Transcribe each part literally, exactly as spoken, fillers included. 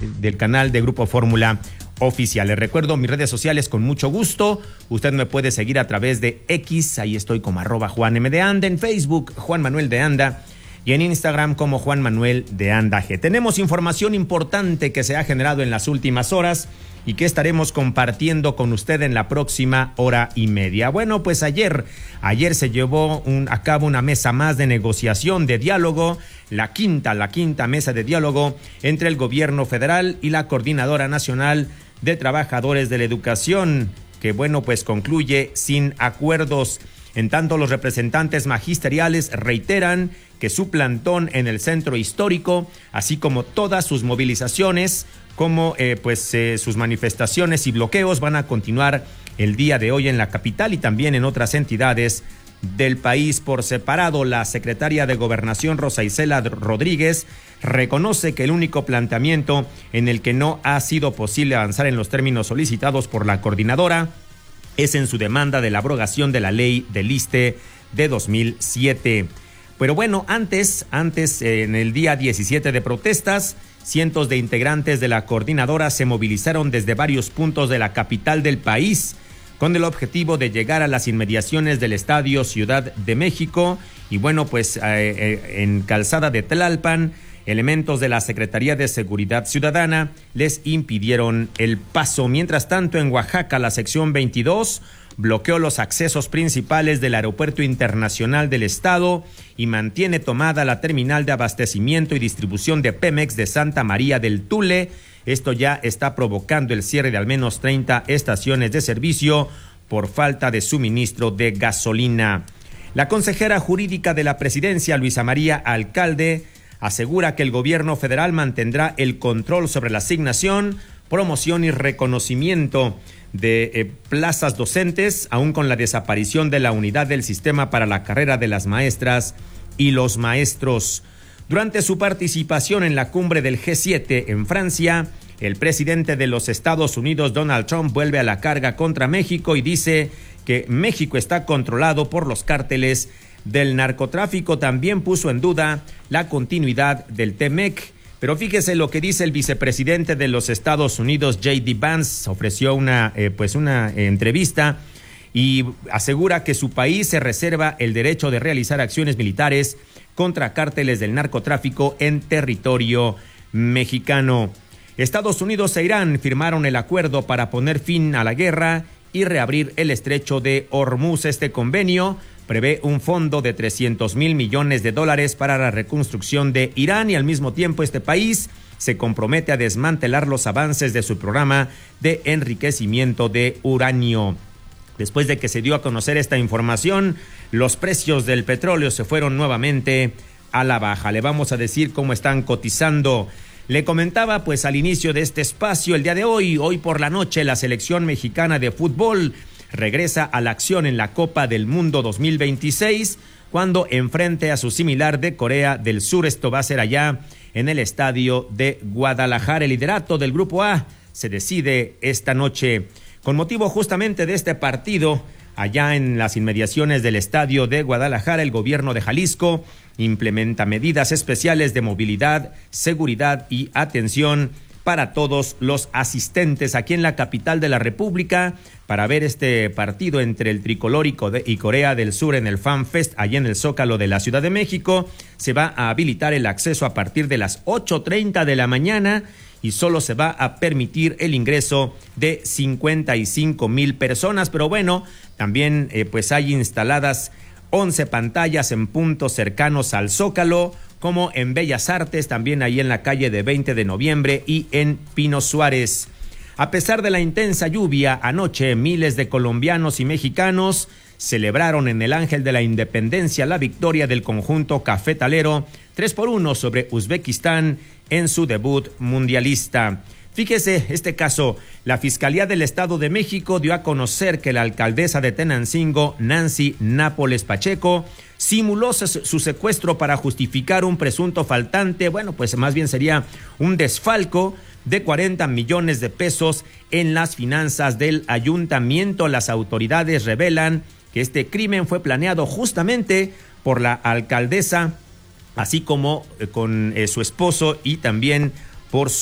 del canal de Grupo Fórmula Oficial. Les recuerdo mis redes sociales con mucho gusto. Usted me puede seguir a través de X, ahí estoy como arroba Juan M. de Anda, en Facebook Juan Manuel de Anda y en Instagram como Juan Manuel de Anda G. Tenemos información importante que se ha generado en las últimas horas y que estaremos compartiendo con usted en la próxima hora y media. Bueno, pues ayer, ayer se llevó un, a cabo una mesa más de negociación, de diálogo, la quinta, la quinta mesa de diálogo entre el gobierno federal y la Coordinadora Nacional de Trabajadores de la Educación, que bueno, pues concluye sin acuerdos. En tanto, los representantes magisteriales reiteran que su plantón en el centro histórico, así como todas sus movilizaciones, como eh, pues eh, sus manifestaciones y bloqueos van a continuar el día de hoy en la capital y también en otras entidades del país por separado. La secretaria de Gobernación, Rosa Isela Rodríguez, reconoce que el único planteamiento en el que no ha sido posible avanzar en los términos solicitados por la coordinadora es en su demanda de la abrogación de la ley del ISSSTE de dos mil siete. Pero bueno, antes, antes en el día diecisiete de protestas, cientos de integrantes de la coordinadora se movilizaron desde varios puntos de la capital del país con el objetivo de llegar a las inmediaciones del Estadio Ciudad de México. Y bueno, pues eh, eh, en Calzada de Tlalpan, elementos de la Secretaría de Seguridad Ciudadana les impidieron el paso. Mientras tanto, en Oaxaca, la sección veintidós bloqueó los accesos principales del Aeropuerto Internacional del Estado y mantiene tomada la terminal de abastecimiento y distribución de Pemex de Santa María del Tule. Esto ya está provocando el cierre de al menos treinta estaciones de servicio por falta de suministro de gasolina. La consejera jurídica de la presidencia, Luisa María Alcalde, asegura que el gobierno federal mantendrá el control sobre la asignación, promoción y reconocimiento de eh, plazas docentes, aún con la desaparición de la unidad del sistema para la carrera de las maestras y los maestros. Durante su participación en la cumbre del G siete en Francia, el presidente de los Estados Unidos, Donald Trump, vuelve a la carga contra México y dice que México está controlado por los cárteles del narcotráfico. También puso en duda la continuidad del T M E C. Pero fíjese lo que dice el vicepresidente de los Estados Unidos, J D Vance. Ofreció una, eh, pues una eh, entrevista y asegura que su país se reserva el derecho de realizar acciones militares contra cárteles del narcotráfico en territorio mexicano. Estados Unidos e Irán firmaron el acuerdo para poner fin a la guerra y reabrir el estrecho de Hormuz. Este convenio prevé un fondo de trescientos mil millones de dólares para la reconstrucción de Irán y al mismo tiempo este país se compromete a desmantelar los avances de su programa de enriquecimiento de uranio. Después de que se dio a conocer esta información, los precios del petróleo se fueron nuevamente a la baja. Le vamos a decir cómo están cotizando. Le comentaba pues al inicio de este espacio el día de hoy, hoy por la noche la selección mexicana de fútbol regresa a la acción en la Copa del Mundo dos mil veintiséis cuando enfrente a su similar de Corea del Sur. Esto va a ser allá en el estadio de Guadalajara. El liderato del Grupo A se decide esta noche. Con motivo justamente de este partido, allá en las inmediaciones del estadio de Guadalajara, el gobierno de Jalisco implementa medidas especiales de movilidad, seguridad y atención para todos los asistentes aquí en la capital de la República para ver este partido entre el tricolor y Corea del Sur en el Fan Fest allá en el Zócalo de la Ciudad de México. Se va a habilitar el acceso a partir de las ocho treinta de la mañana y solo se va a permitir el ingreso de cincuenta y cinco mil personas. Pero bueno, también eh, pues hay instaladas once pantallas en puntos cercanos al Zócalo, como en Bellas Artes, también ahí en la calle de veinte de noviembre y en Pino Suárez. A pesar de la intensa lluvia, anoche miles de colombianos y mexicanos celebraron en el Ángel de la Independencia la victoria del conjunto cafetalero tres por uno sobre Uzbekistán en su debut mundialista. Fíjese, este caso, la Fiscalía del Estado de México dio a conocer que la alcaldesa de Tenancingo, Nancy Nápoles Pacheco, simuló su secuestro para justificar un presunto faltante, bueno, pues más bien sería un desfalco de cuarenta millones de pesos en las finanzas del ayuntamiento. Las autoridades revelan que este crimen fue planeado justamente por la alcaldesa, así como con eh, su esposo y también por su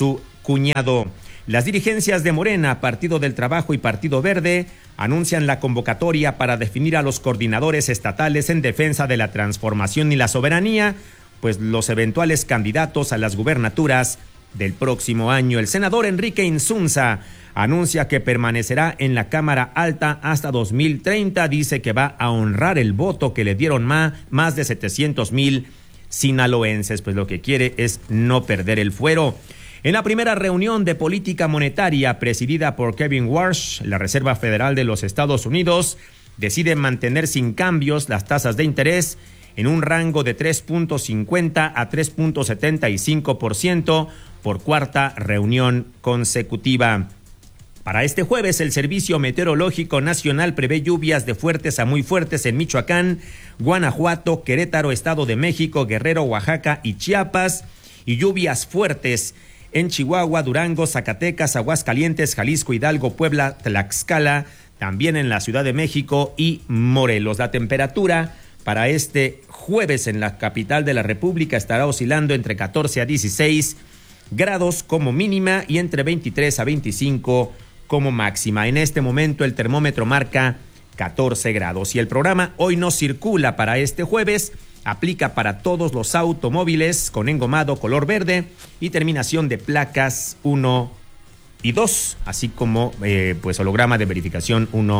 cuñado. Las dirigencias de Morena, Partido del Trabajo y Partido Verde anuncian la convocatoria para definir a los coordinadores estatales en defensa de la transformación y la soberanía, pues los eventuales candidatos a las gubernaturas del próximo año. El senador Enrique Insunza anuncia que permanecerá en la Cámara Alta hasta dos mil treinta. Dice que va a honrar el voto que le dieron más, más de setecientos mil sinaloenses, pues lo que quiere es no perder el fuero. En la primera reunión de política monetaria presidida por Kevin Warsh, la Reserva Federal de los Estados Unidos decide mantener sin cambios las tasas de interés en un rango de tres punto cincuenta a tres punto setenta y cinco por ciento por cuarta reunión consecutiva. Para este jueves, el Servicio Meteorológico Nacional prevé lluvias de fuertes a muy fuertes en Michoacán, Guanajuato, Querétaro, Estado de México, Guerrero, Oaxaca y Chiapas, y lluvias fuertes en Chihuahua, Durango, Zacatecas, Aguascalientes, Jalisco, Hidalgo, Puebla, Tlaxcala, también en la Ciudad de México y Morelos. La temperatura para este jueves en la capital de la República estará oscilando entre catorce a dieciséis grados como mínima y entre veintitrés a veinticinco como máxima. En este momento el termómetro marca catorce grados y el programa Hoy No Circula para este jueves aplica para todos los automóviles con engomado color verde y terminación de placas uno y dos, así como eh, pues holograma de verificación uno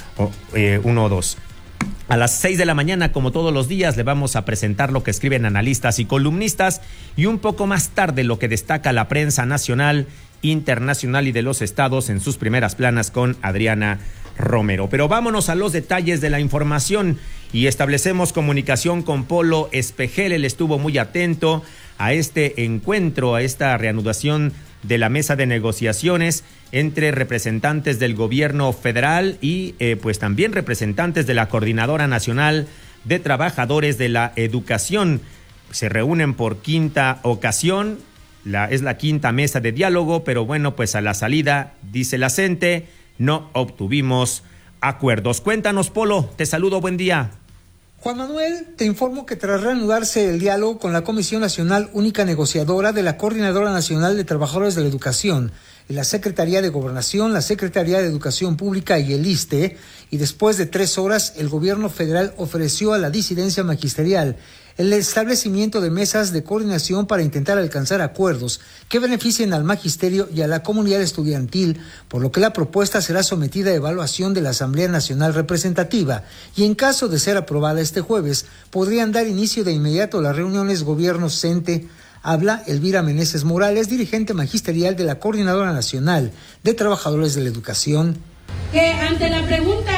o dos. A las seis de la mañana, como todos los días, le vamos a presentar lo que escriben analistas y columnistas y un poco más tarde lo que destaca la prensa nacional, internacional y de los estados en sus primeras planas con Adriana Romero. Pero vámonos a los detalles de la información y establecemos comunicación con Polo Espejel. Él estuvo muy atento a este encuentro, a esta reanudación de la mesa de negociaciones entre representantes del gobierno federal y eh, pues también representantes de la Coordinadora Nacional de Trabajadores de la Educación. Se reúnen por quinta ocasión, la, es la quinta mesa de diálogo, pero bueno, pues a la salida, dice la CENTE, no obtuvimos acuerdos. Cuéntanos, Polo, te saludo, buen día. Juan Manuel, te informo que tras reanudarse el diálogo con la Comisión Nacional Única Negociadora de la Coordinadora Nacional de Trabajadores de la Educación, y la Secretaría de Gobernación, la Secretaría de Educación Pública y el ISSSTE, y después de tres horas, el gobierno federal ofreció a la disidencia magisterial el establecimiento de mesas de coordinación para intentar alcanzar acuerdos que beneficien al magisterio y a la comunidad estudiantil, por lo que la propuesta será sometida a evaluación de la Asamblea Nacional Representativa y en caso de ser aprobada este jueves, podrían dar inicio de inmediato a las reuniones gobierno-CENTE. Habla Elvira Meneses Morales, dirigente magisterial de la Coordinadora Nacional de Trabajadores de la Educación. Que ante la pregunta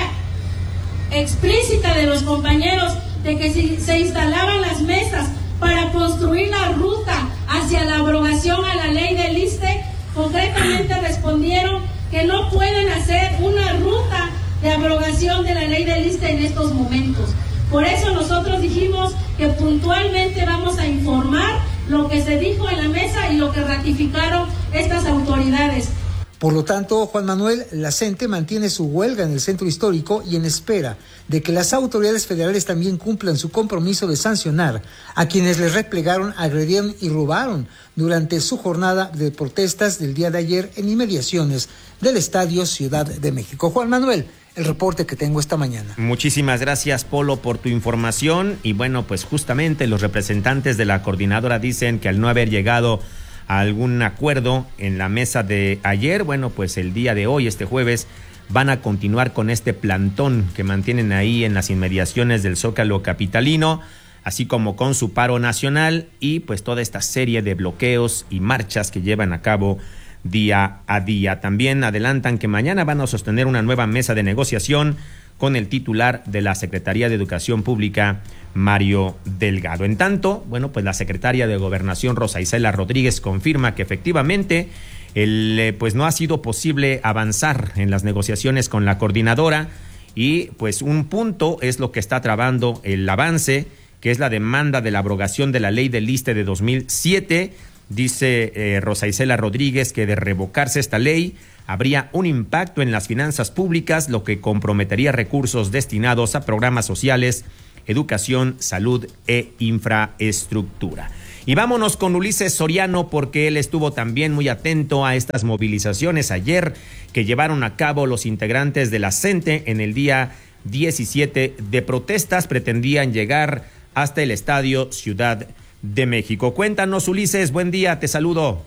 explícita de los compañeros de que si se instalaban las mesas para construir la ruta hacia la abrogación a la ley del ISSSTE, concretamente respondieron que no pueden hacer una ruta de abrogación de la ley del ISSSTE en estos momentos. Por eso nosotros dijimos que puntualmente vamos a informar lo que se dijo en la mesa y lo que ratificaron estas autoridades. Por lo tanto, Juan Manuel, la CENTE mantiene su huelga en el centro histórico y en espera de que las autoridades federales también cumplan su compromiso de sancionar a quienes les replegaron, agredieron y robaron durante su jornada de protestas del día de ayer en inmediaciones del Estadio Ciudad de México. Juan Manuel, el reporte que tengo esta mañana. Muchísimas gracias, Polo, por tu información. Y bueno, pues justamente los representantes de la coordinadora dicen que al no haber llegado a algún acuerdo en la mesa de ayer, bueno, pues el día de hoy, este jueves, van a continuar con este plantón que mantienen ahí en las inmediaciones del Zócalo capitalino, así como con su paro nacional y pues toda esta serie de bloqueos y marchas que llevan a cabo día a día. También adelantan que mañana van a sostener una nueva mesa de negociación con el titular de la Secretaría de Educación Pública, Mario Delgado. En tanto, bueno, pues la secretaria de Gobernación, Rosa Isela Rodríguez, confirma que efectivamente el, pues no ha sido posible avanzar en las negociaciones con la coordinadora y pues un punto es lo que está trabando el avance, que es la demanda de la abrogación de la ley del ISSSTE de dos mil siete. Dice eh, Rosa Isela Rodríguez que de revocarse esta ley habría un impacto en las finanzas públicas, lo que comprometería recursos destinados a programas sociales, educación, salud e infraestructura. Y vámonos con Ulises Soriano, porque él estuvo también muy atento a estas movilizaciones ayer que llevaron a cabo los integrantes de la CENTE en el día diecisiete de protestas. Pretendían llegar hasta el Estadio Ciudad de México. Cuéntanos, Ulises, buen día, te saludo.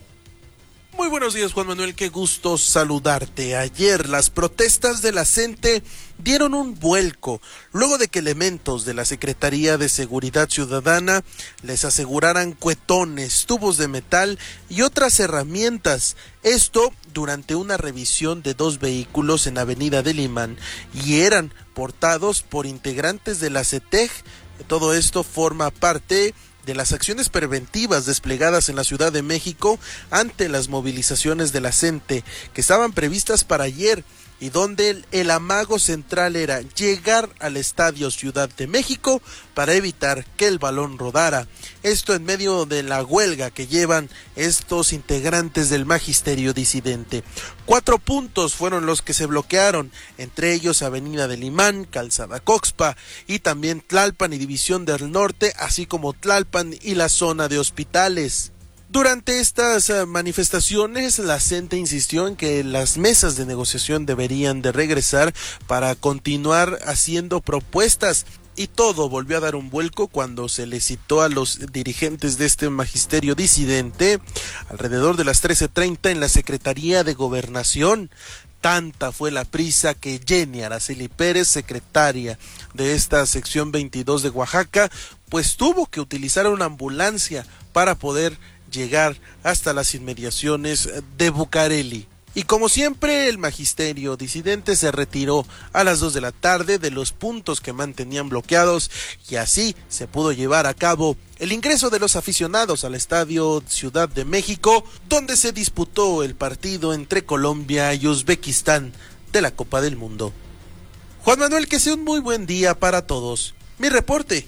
Muy buenos días, Juan Manuel, qué gusto saludarte. Ayer las protestas de la CENTE dieron un vuelco, luego de que elementos de la Secretaría de Seguridad Ciudadana les aseguraran cuetones, tubos de metal y otras herramientas. Esto durante una revisión de dos vehículos en Avenida del Imán, y eran portados por integrantes de la CETEG. Todo esto forma parte de las acciones preventivas desplegadas en la Ciudad de México ante las movilizaciones de la CENTE que estaban previstas para ayer, y donde el, el amago central era llegar al Estadio Ciudad de México para evitar que el balón rodara. Esto en medio de la huelga que llevan estos integrantes del magisterio disidente. Cuatro puntos fueron los que se bloquearon, entre ellos Avenida del Imán, Calzada Coxpa y también Tlalpan y División del Norte, así como Tlalpan y la zona de hospitales. Durante estas manifestaciones, la CENTE insistió en que las mesas de negociación deberían de regresar para continuar haciendo propuestas, y todo volvió a dar un vuelco cuando se le citó a los dirigentes de este magisterio disidente alrededor de las trece treinta en la Secretaría de Gobernación. Tanta fue la prisa que Jenny Araceli Pérez, secretaria de esta sección veintidós de Oaxaca, pues tuvo que utilizar una ambulancia para poder llegar hasta las inmediaciones de Bucareli. Y como siempre, el magisterio disidente se retiró a las dos de la tarde de los puntos que mantenían bloqueados, y así se pudo llevar a cabo el ingreso de los aficionados al Estadio Ciudad de México, donde se disputó el partido entre Colombia y Uzbekistán de la Copa del Mundo. Juan Manuel, que sea un muy buen día para todos. Mi reporte.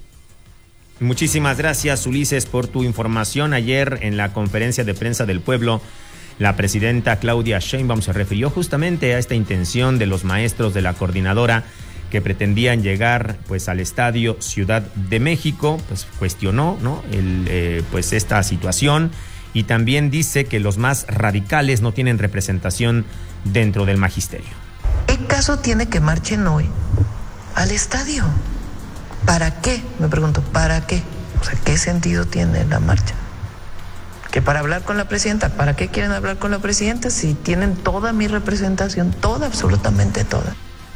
Muchísimas gracias, Ulises, por tu información. Ayer en la conferencia de prensa del pueblo, la presidenta Claudia Sheinbaum se refirió justamente a esta intención de los maestros de la coordinadora que pretendían llegar pues al Estadio Ciudad de México. Pues cuestionó, ¿no? El, eh, pues esta situación, y también dice que los más radicales no tienen representación dentro del magisterio. ¿Qué caso tiene que marchen hoy al estadio? ¿Para qué? Me pregunto, ¿para qué? O sea, ¿qué sentido tiene la marcha? ¿Que para hablar con la presidenta? ¿Para qué quieren hablar con la presidenta si tienen toda mi representación? Toda, absolutamente toda.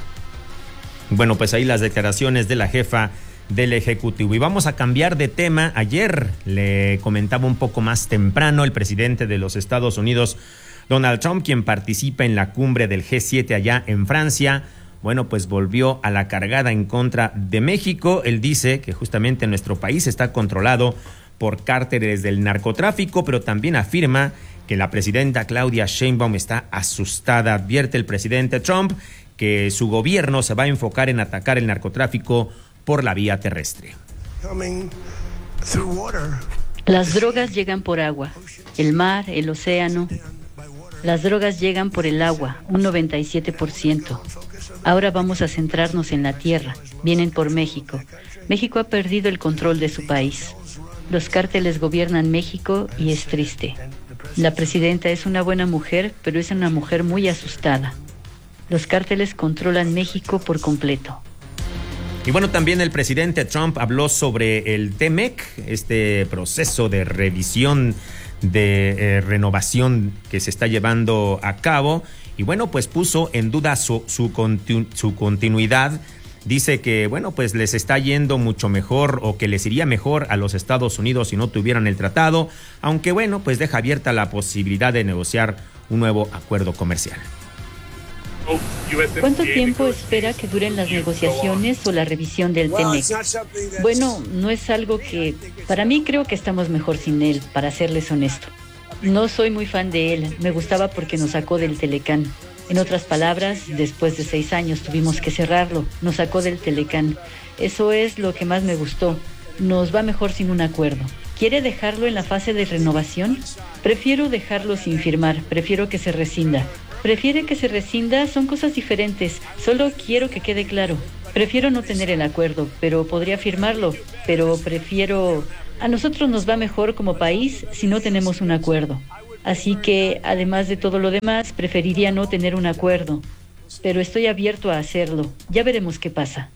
Bueno, pues ahí las declaraciones de la jefa del Ejecutivo. Y vamos a cambiar de tema. Ayer le comentaba un poco más temprano el presidente de los Estados Unidos, Donald Trump, quien participa en la cumbre del G siete allá en Francia. Bueno, pues volvió a la cargada en contra de México. Él dice que justamente nuestro país está controlado por cárteles del narcotráfico, pero también afirma que la presidenta Claudia Sheinbaum está asustada. Advierte el presidente Trump que su gobierno se va a enfocar en atacar el narcotráfico por la vía terrestre. Las drogas llegan por agua, el mar, el océano. Las drogas llegan por el agua, un noventa y siete por ciento. Ahora vamos a centrarnos en la tierra. Vienen por México. México ha perdido el control de su país. Los cárteles gobiernan México y es triste. La presidenta es una buena mujer, pero es una mujer muy asustada. Los cárteles controlan México por completo. Y bueno, también el presidente Trump habló sobre el T M E C, este proceso de revisión, de eh, renovación que se está llevando a cabo. Y bueno, pues puso en duda su, su, continu, su continuidad. Dice que, bueno, pues les está yendo mucho mejor, o que les iría mejor a los Estados Unidos si no tuvieran el tratado, aunque bueno, pues deja abierta la posibilidad de negociar un nuevo acuerdo comercial. ¿Cuánto tiempo espera que duren las negociaciones o la revisión del T M E C? Bueno, no es algo que... Para mí creo que estamos mejor sin él, para serles honesto. No soy muy fan de él, me gustaba porque nos sacó del Telecán. En otras palabras, después de seis años tuvimos que cerrarlo, nos sacó del Telecán. Eso es lo que más me gustó. Nos va mejor sin un acuerdo. ¿Quiere dejarlo en la fase de renovación? Prefiero dejarlo sin firmar, prefiero que se rescinda. ¿Prefiere que se rescinda? Son cosas diferentes, solo quiero que quede claro. Prefiero no tener el acuerdo, pero podría firmarlo, pero prefiero A nosotros nos va mejor como país si no tenemos un acuerdo. Así que, además de todo lo demás, preferiría no tener un acuerdo. Pero estoy abierto a hacerlo. Ya veremos qué pasa.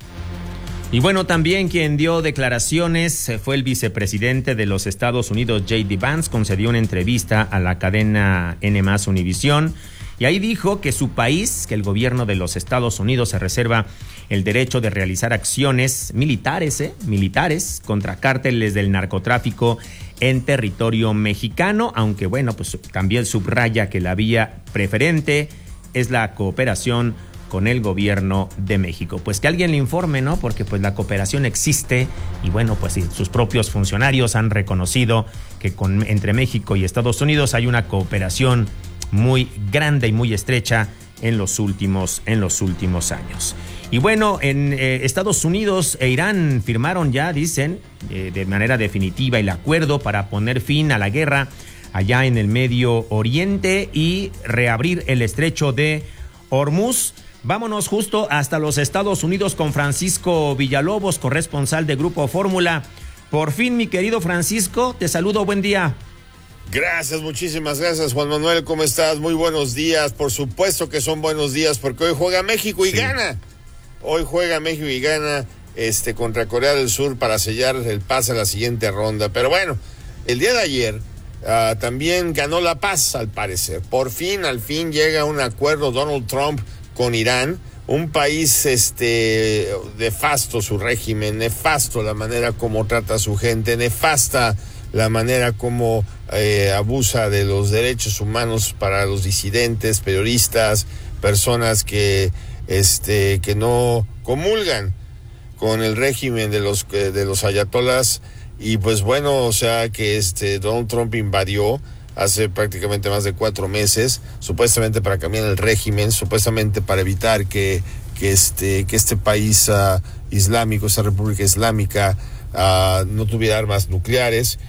Y bueno, también quien dio declaraciones fue el vicepresidente de los Estados Unidos, J D Vance. Concedió una entrevista a la cadena N más Univisión y ahí dijo que su país, que el gobierno de los Estados Unidos se reserva el derecho de realizar acciones militares, ¿eh? militares contra cárteles del narcotráfico en territorio mexicano, aunque bueno, pues también subraya que la vía preferente es la cooperación con el gobierno de México. Pues que alguien le informe, ¿no? Porque pues la cooperación existe y bueno, pues sí, sus propios funcionarios han reconocido que con, entre México y Estados Unidos hay una cooperación muy grande y muy estrecha en los últimos, en los últimos años. Y bueno, en eh, Estados Unidos e Irán firmaron ya, dicen, eh, de manera definitiva el acuerdo para poner fin a la guerra allá en el Medio Oriente y reabrir el estrecho de Hormuz. Vámonos justo hasta los Estados Unidos con Francisco Villalobos, corresponsal de Grupo Fórmula. Por fin, mi querido Francisco, te saludo, buen día. Gracias, muchísimas gracias, Juan Manuel, ¿cómo estás? Muy buenos días, por supuesto que son buenos días, porque hoy juega México y sí. gana. Hoy juega México y gana este, contra Corea del Sur para sellar el pase a la siguiente ronda. Pero bueno, el día de ayer uh, también ganó la paz, al parecer. Por fin, al fin llega un acuerdo Donald Trump con Irán, un país este nefasto su régimen, nefasto la manera como trata a su gente, nefasta la manera como eh, abusa de los derechos humanos para los disidentes, periodistas, personas que este que no comulgan con el régimen de los de los ayatolás. Y pues bueno, o sea que este Donald Trump invadió hace prácticamente más de cuatro meses, supuestamente para cambiar el régimen, supuestamente para evitar que, que, este, que este país uh, islámico, esta república islámica, uh, no tuviera armas nucleares.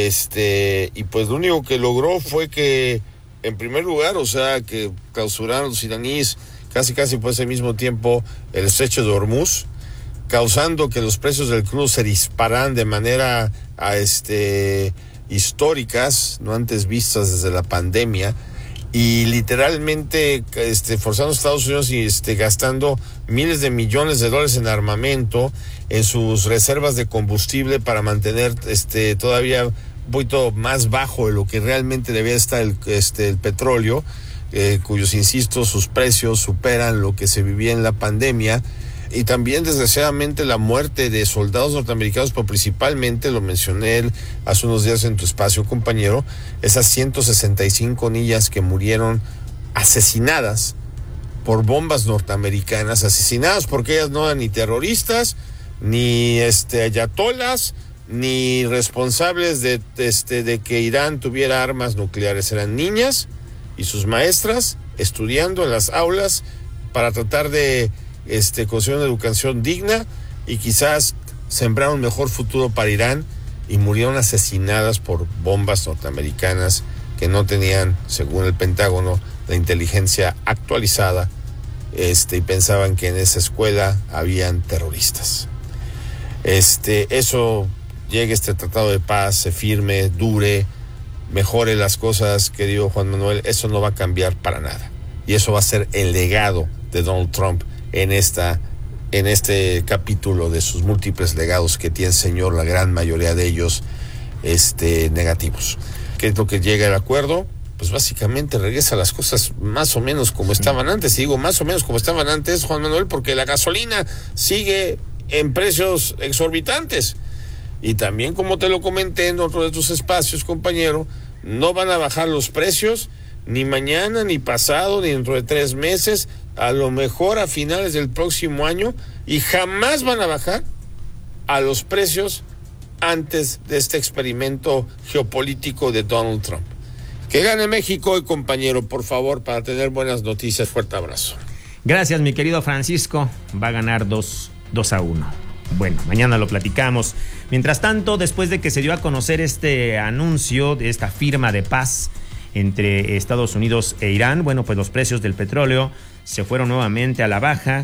Este, y pues lo único que logró fue que, en primer lugar, o sea, que clausuraron los iraníes casi casi por ese mismo tiempo el estrecho de Hormuz, causando que los precios del crudo se disparan de manera a este... históricas, no antes vistas desde la pandemia, y literalmente este, forzando a Estados Unidos y este, gastando miles de millones de dólares en armamento, en sus reservas de combustible para mantener este, todavía un poquito más bajo de lo que realmente debía estar el, este, el petróleo, eh, cuyos, insisto, sus precios superan lo que se vivía en la pandemia. Y también, desgraciadamente, la muerte de soldados norteamericanos, pero principalmente, lo mencioné hace unos días en tu espacio, compañero, esas ciento sesenta y cinco niñas que murieron asesinadas por bombas norteamericanas, asesinadas porque ellas no eran ni terroristas, ni este ayatolas, ni responsables de, este, de que Irán tuviera armas nucleares. Eran niñas y sus maestras estudiando en las aulas para tratar de Este, conseguir una educación digna y quizás sembrar un mejor futuro para Irán, y murieron asesinadas por bombas norteamericanas que no tenían, según el Pentágono, la inteligencia actualizada, este, y pensaban que en esa escuela habían terroristas. Este, eso llegue este tratado de paz, se firme, dure, mejore las cosas, querido Juan Manuel, eso no va a cambiar para nada. Y eso va a ser el legado de Donald Trump en esta en este capítulo de sus múltiples legados que tiene el señor, la gran mayoría de ellos este negativos. ¿Qué es lo que llega al acuerdo? Pues básicamente regresa las cosas más o menos como estaban antes. Y digo más o menos como estaban antes, Juan Manuel, porque la gasolina sigue en precios exorbitantes. Y también, como te lo comenté en otro de tus espacios, compañero, no van a bajar los precios ni mañana, ni pasado, ni dentro de tres meses, a lo mejor a finales del próximo año, y jamás van a bajar a los precios antes de este experimento geopolítico de Donald Trump. Que gane México hoy, compañero, por favor, para tener buenas noticias. Fuerte abrazo. Gracias, mi querido Francisco. Va a ganar dos a uno. Bueno, mañana lo platicamos. Mientras tanto, después de que se dio a conocer este anuncio de esta firma de paz entre Estados Unidos e Irán, bueno, pues los precios del petróleo se fueron nuevamente a la baja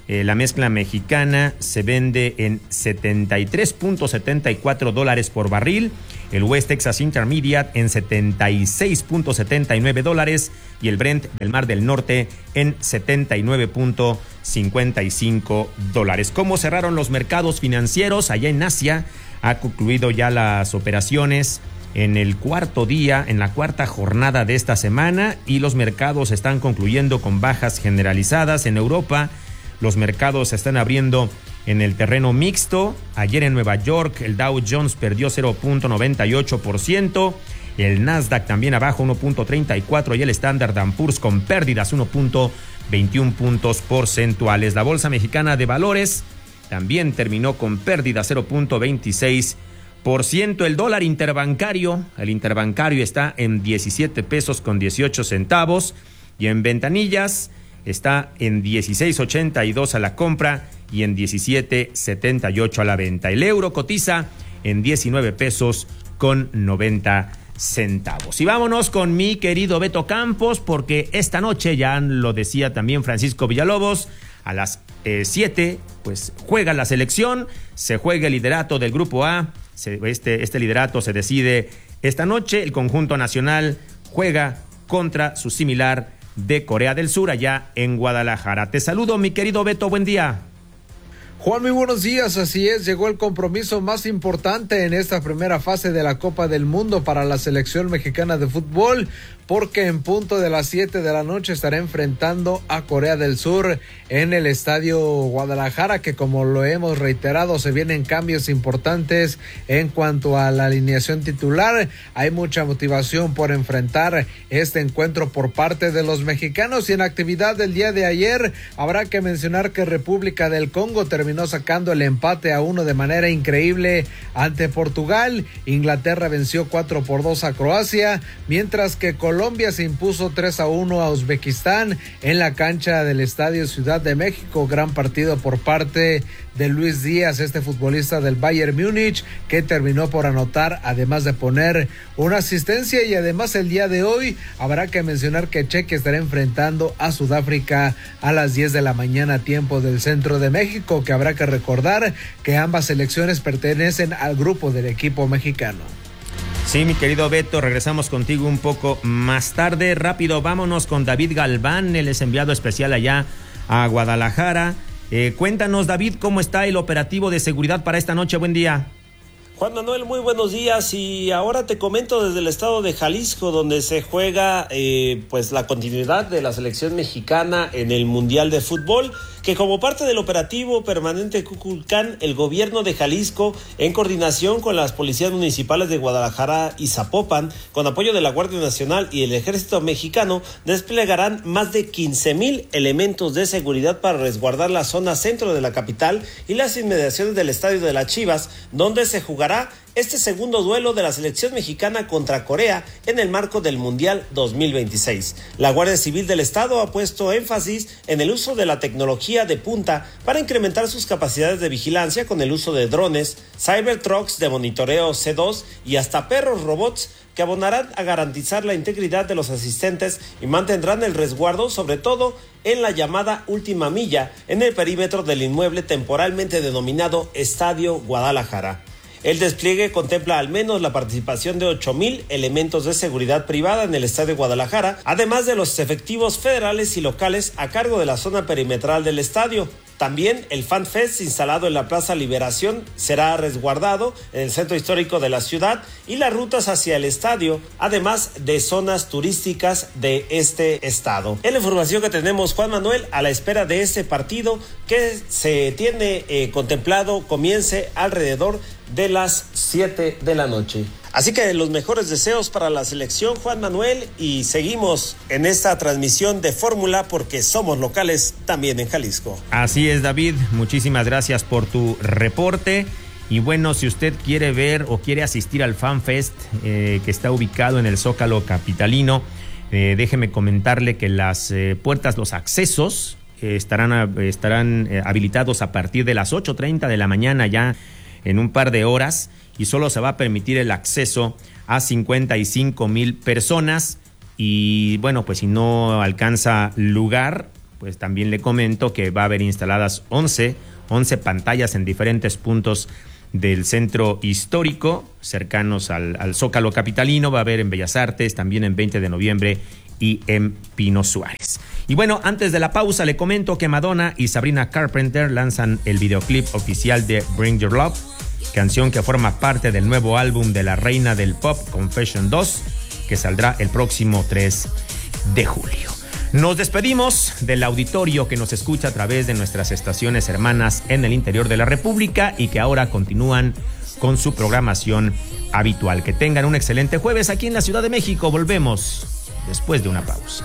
Eh, la mezcla mexicana se vende en setenta y tres punto setenta y cuatro dólares por barril, el West Texas Intermediate en setenta y seis punto setenta y nueve dólares y el Brent del Mar del Norte en setenta y nueve punto cincuenta y cinco dólares. ¿Cómo cerraron los mercados financieros allá en Asia? Ha concluido ya las operaciones en el cuarto día, en la cuarta jornada de esta semana, y los mercados están concluyendo con bajas generalizadas. En Europa, los mercados se están abriendo en el terreno mixto. Ayer en Nueva York, el Dow Jones perdió cero punto noventa y ocho por ciento, el Nasdaq también abajo uno punto treinta y cuatro y el Standard and Poor's con pérdidas uno punto veintiún puntos porcentuales. La Bolsa Mexicana de Valores también terminó con pérdida cero punto veintiséis por ciento. El dólar interbancario, el interbancario está en diecisiete pesos con dieciocho centavos y en ventanillas está en dieciséis ochenta y dos a la compra y en diecisiete setenta y ocho a la venta. El euro cotiza en diecinueve pesos con noventa centavos. Y vámonos con mi querido Beto Campos, porque esta noche, ya lo decía también Francisco Villalobos, a las siete, eh, pues juega la selección, se juega el liderato del Grupo A, se, este, este liderato se decide esta noche. El conjunto nacional juega contra su similar de Corea del Sur allá en Guadalajara. Te saludo, mi querido Beto, buen día. Juan, muy buenos días, así es, llegó el compromiso más importante en esta primera fase de la Copa del Mundo para la selección mexicana de fútbol, porque en punto de las siete de la noche estará enfrentando a Corea del Sur en el Estadio Guadalajara, que como lo hemos reiterado, se vienen cambios importantes en cuanto a la alineación titular. Hay mucha motivación por enfrentar este encuentro por parte de los mexicanos, y en actividad del día de ayer habrá que mencionar que República del Congo terminó terminó sacando el empate a uno de manera increíble ante Portugal. Inglaterra venció cuatro por dos a Croacia, mientras que Colombia se impuso tres a uno a Uzbekistán en la cancha del Estadio Ciudad de México. Gran partido por parte de Luis Díaz, este futbolista del Bayern Múnich, que terminó por anotar, además de poner una asistencia. Y además el día de hoy habrá que mencionar que Chequia estará enfrentando a Sudáfrica a las diez de la mañana, tiempo del centro de México, que habrá que recordar que ambas selecciones pertenecen al grupo del equipo mexicano. Sí, mi querido Beto, regresamos contigo un poco más tarde. Rápido, vámonos con David Galván, él es enviado especial allá a Guadalajara. Eh, cuéntanos, David, ¿cómo está el operativo de seguridad para esta noche? Buen día. Juan Manuel, muy buenos días, y ahora te comento desde el estado de Jalisco, donde se juega eh, pues la continuidad de la selección mexicana en el Mundial de Fútbol, que como parte del operativo permanente Kukulcán, el gobierno de Jalisco, en coordinación con las policías municipales de Guadalajara y Zapopan, con apoyo de la Guardia Nacional y el Ejército Mexicano, desplegarán más de quince mil elementos de seguridad para resguardar la zona centro de la capital y las inmediaciones del Estadio de las Chivas, donde se jugará este segundo duelo de la selección mexicana contra Corea en el marco del Mundial dos mil veintiséis. La Guardia Civil del Estado ha puesto énfasis en el uso de la tecnología de punta para incrementar sus capacidades de vigilancia con el uso de drones, Cybertrucks de monitoreo C dos y hasta perros robots que abonarán a garantizar la integridad de los asistentes y mantendrán el resguardo, sobre todo en la llamada última milla, en el perímetro del inmueble temporalmente denominado Estadio Guadalajara. El despliegue contempla al menos la participación de ocho mil elementos de seguridad privada en el Estadio Guadalajara, además de los efectivos federales y locales a cargo de la zona perimetral del estadio. También el Fan Fest, instalado en la Plaza Liberación, será resguardado en el centro histórico de la ciudad y las rutas hacia el estadio, además de zonas turísticas de este estado. Es la información que tenemos, Juan Manuel, a la espera de este partido que se tiene eh, contemplado comience alrededor de las siete de la noche. Así que los mejores deseos para la selección, Juan Manuel, y seguimos en esta transmisión de Fórmula porque somos locales también en Jalisco. Así es, David, muchísimas gracias por tu reporte. Y bueno, si usted quiere ver o quiere asistir al Fan Fest eh, que está ubicado en el Zócalo capitalino, eh, déjeme comentarle que las eh, puertas, los accesos eh, estarán, eh, estarán eh, habilitados a partir de las ocho treinta de la mañana, ya en un par de horas, y solo se va a permitir el acceso a cincuenta y cinco mil personas. Y bueno, pues si no alcanza lugar, pues también le comento que va a haber instaladas once, once pantallas en diferentes puntos del centro histórico, cercanos al, al Zócalo capitalino. Va a haber en Bellas Artes, también en veinte de noviembre y en Pino Suárez. Y bueno, antes de la pausa le comento que Madonna y Sabrina Carpenter lanzan el videoclip oficial de Bring Your Love, canción que forma parte del nuevo álbum de la reina del pop, Confession dos, que saldrá el próximo tres de julio. Nos despedimos del auditorio que nos escucha a través de nuestras estaciones hermanas en el interior de la República y que ahora continúan con su programación habitual. Que tengan un excelente jueves aquí en la Ciudad de México. Volvemos después de una pausa.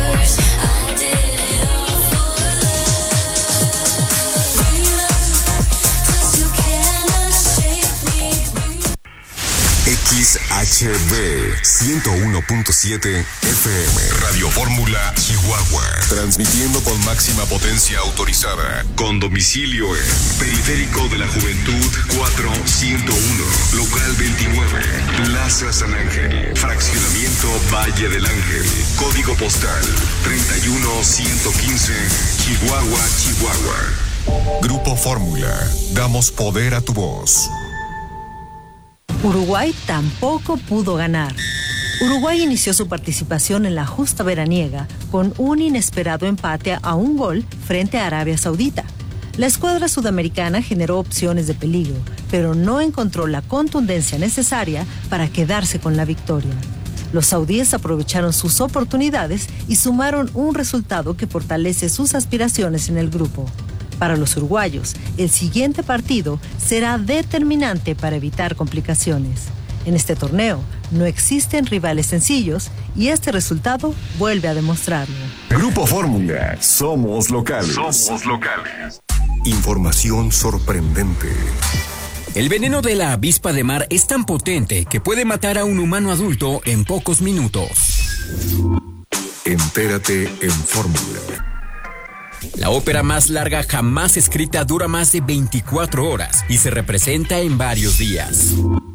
X H B ciento uno punto siete F M Radio Fórmula Chihuahua, transmitiendo con máxima potencia autorizada, con domicilio en Periférico de la Juventud cuatrocientos uno, local veintinueve, Plaza San Ángel, fraccionamiento Valle del Ángel, código postal treinta y uno ciento quince, Chihuahua, Chihuahua. Grupo Fórmula, damos poder a tu voz. Uruguay tampoco pudo ganar. Uruguay inició su participación en la justa veraniega con un inesperado empate a un gol frente a Arabia Saudita. La escuadra sudamericana generó opciones de peligro, pero no encontró la contundencia necesaria para quedarse con la victoria. Los saudíes aprovecharon sus oportunidades y sumaron un resultado que fortalece sus aspiraciones en el grupo. Para los uruguayos, el siguiente partido será determinante para evitar complicaciones. En este torneo no existen rivales sencillos y este resultado vuelve a demostrarlo. Grupo Fórmula, somos locales. Somos locales. Información sorprendente. El veneno de la avispa de mar es tan potente que puede matar a un humano adulto en pocos minutos. Entérate en Fórmula. La ópera más larga jamás escrita dura más de veinticuatro horas y se representa en varios días.